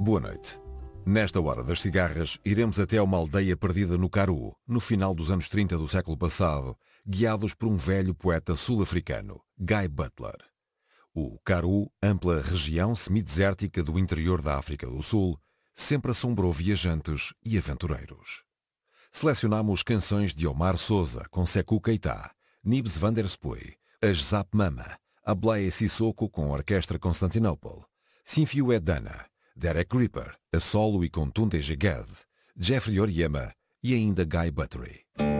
Boa noite. Nesta hora das cigarras, iremos até uma aldeia perdida no Karoo, no final dos anos 30 do século passado, guiados por um velho poeta sul-africano, Guy Butler. O Karoo, ampla região semidesértica do interior da África do Sul, sempre assombrou viajantes e aventureiros. Selecionamos canções de Omar Souza com Sekou Keita, Nibs van der Spuy, as Zap Mama, Ablaye Sissoko com a Orquestra Constantinople, Sinfiou Edana, Derek Ripper, a solo e com Tunde Jeged, Jeffrey Oriema e ainda Guy Buttery.